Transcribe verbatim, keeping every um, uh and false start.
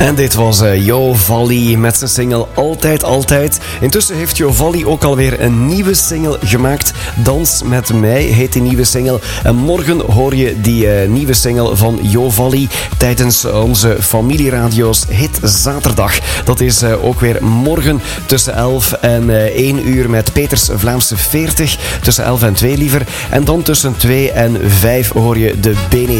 En dit was uh, Jo Valli met zijn single Altijd Altijd. Intussen heeft Jo Valli ook alweer een nieuwe single gemaakt. Dans met mij heet die nieuwe single. En morgen hoor je die uh, nieuwe single van Jo Valli tijdens onze familieradio's Hit Zaterdag. Dat is uh, ook weer morgen tussen elf en uh, één uur met Peters Vlaamse veertig. Tussen elf en twee liever. En dan tussen twee en vijf hoor je de B N